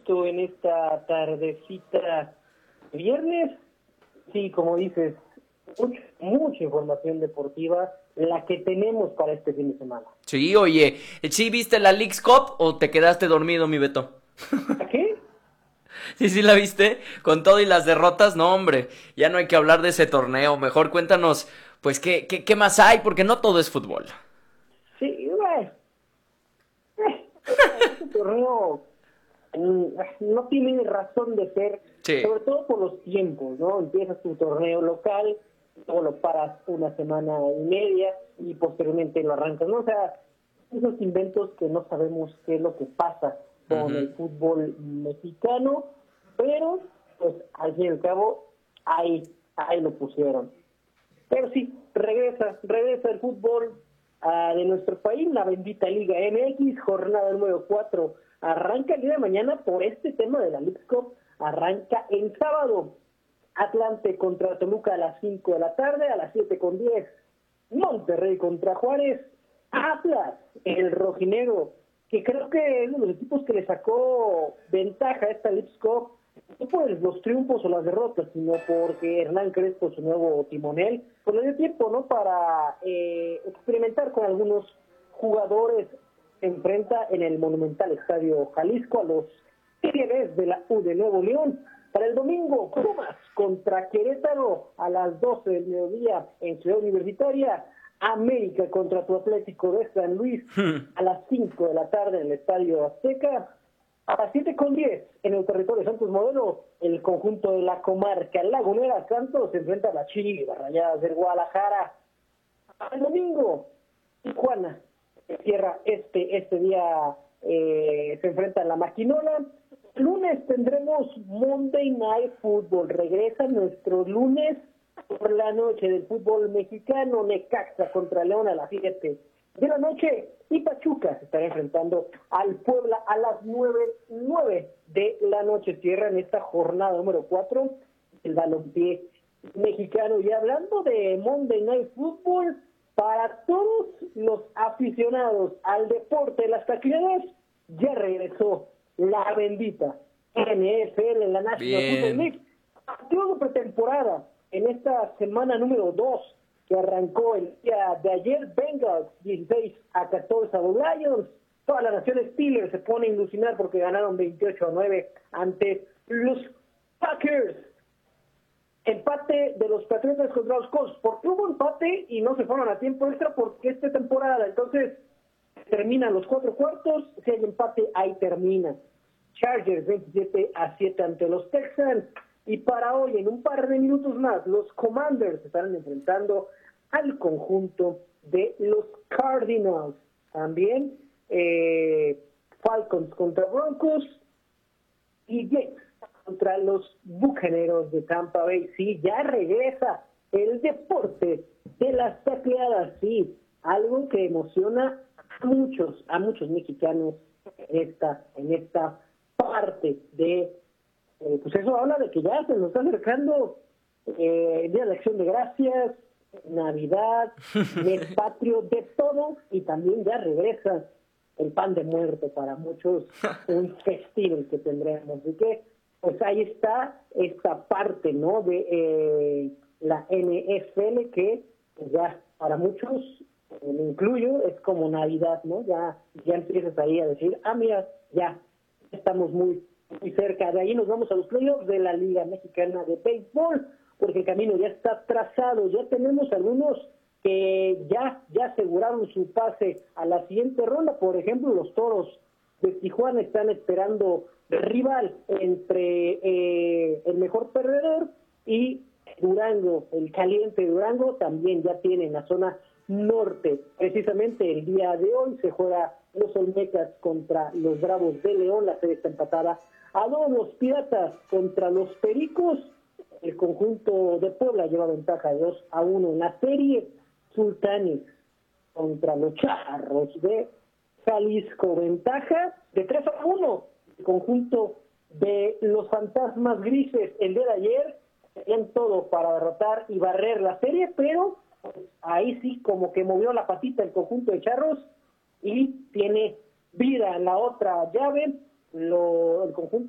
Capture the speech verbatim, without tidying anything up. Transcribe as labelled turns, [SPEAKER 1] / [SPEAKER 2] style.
[SPEAKER 1] gusto en esta tardecita de viernes. Sí, como dices, mucha, mucha información deportiva, la que tenemos para este fin de semana.
[SPEAKER 2] Sí, oye, ¿sí viste la Leagues Cup o te quedaste dormido, mi Beto?
[SPEAKER 1] ¿A qué?
[SPEAKER 2] Sí, sí la viste, con todo y las derrotas, no hombre, ya no hay que hablar de ese torneo, mejor cuéntanos, pues, ¿qué, qué, qué más hay? Porque no todo es fútbol.
[SPEAKER 1] Sí, bueno, eh, este torneo mm, no tiene razón de ser,
[SPEAKER 2] Sí.
[SPEAKER 1] sobre todo por los tiempos, ¿no? Empiezas tu torneo local, luego lo paras una semana y media y posteriormente lo arrancas, ¿no? O sea, esos inventos que no sabemos qué es lo que pasa con el
[SPEAKER 2] Uh-huh.
[SPEAKER 1] fútbol mexicano, pero pues al fin y al cabo ahí, ahí lo pusieron. Pero sí, regresa, regresa el fútbol uh, de nuestro país, la bendita Liga M X, jornada número cuatro. Arranca el día de mañana por este tema de la Leagues Cup, arranca el sábado. Atlante contra Toluca a las cinco de la tarde, a las siete con diez. Monterrey contra Juárez. Atlas, el rojinegro, que creo que es uno de los equipos que le sacó ventaja a esta Leagues Cup, no por los triunfos o las derrotas, sino porque Hernán Crespo, su nuevo timonel, pues le dio tiempo, ¿no?, para eh, experimentar con algunos jugadores. Se enfrenta en el monumental Estadio Jalisco a los Tigres de la U de Nuevo León. Para el domingo, Pumas contra Querétaro a las doce del mediodía en Ciudad Universitaria. América contra tu Atlético de San Luis a las cinco de la tarde en el Estadio Azteca. A las siete con diez en el territorio de Santos Modelo, el conjunto de la comarca lagunera Santos se enfrenta a las Chivas Rayadas del Guadalajara. El domingo, Tijuana cierra este, este día, eh, se enfrenta a la Maquinola. El lunes tendremos Monday Night Football. Regresa nuestro lunes por la noche del fútbol mexicano. Necaxa contra León a las siete de la noche. Y Pachuca se estará enfrentando al Puebla a las nueve de la noche. Cierran esta jornada número cuatro el balompié mexicano. Y hablando de Monday Night Football, para todos los aficionados al deporte de las taquilleras, ya regresó la bendita N F L, la National Football
[SPEAKER 2] Bien.
[SPEAKER 1] League. Partido de pretemporada en esta semana número dos que arrancó el día de ayer. Bengals dieciséis a catorce a los Lions. Toda la nación Steelers se pone a ilusionar porque ganaron veintiocho a nueve ante los Packers. Empate de los Patriotas contra los Colts. ¿Por qué hubo empate y no se fueron a tiempo extra? Porque esta temporada, entonces, terminan los cuatro cuartos. Si hay empate, ahí termina. Chargers veintisiete a siete ante los Texans. Y para hoy, en un par de minutos más, los Commanders estarán enfrentando al conjunto de los Cardinals. También eh, Falcons contra Broncos y Jets contra los Bucaneros de Tampa Bay. Sí, ya regresa el deporte de las tacleadas, sí, algo que emociona a muchos, a muchos mexicanos en esta, en esta parte de, eh, pues eso habla de que ya se nos está acercando eh, el Día de Acción de Gracias, Navidad, mes patrio, de todo, y también ya regresa el pan de muerto para muchos, un festival que tendremos. Así que, pues ahí está esta parte, ¿no?, de eh, la N F L que pues ya para muchos, eh, me incluyo, es como Navidad, ¿no? Ya, ya empiezas ahí a decir, ah, mira, ya estamos muy, muy cerca. De ahí nos vamos a los playoffs de la Liga Mexicana de Béisbol, porque el camino ya está trazado. Ya tenemos algunos que ya, ya aseguraron su pase a la siguiente ronda. Por ejemplo, los Toros de Tijuana están esperando rival entre eh, el mejor perdedor y Durango, el caliente Durango, también ya tiene en la zona norte. Precisamente el día de hoy se juega los Olmecas contra los Bravos de León, la serie está empatada a dos. Los Piratas contra los Pericos, el conjunto de Puebla lleva ventaja de dos a uno en la serie. Sultanes contra los Charros de Jalisco, ventaja de tres a uno. El conjunto de los Fantasmas Grises el día de ayer tenían todo para derrotar y barrer la serie, pero pues, ahí sí como que movió la patita el conjunto de Charros y tiene vida en la otra llave. Lo, el conjunto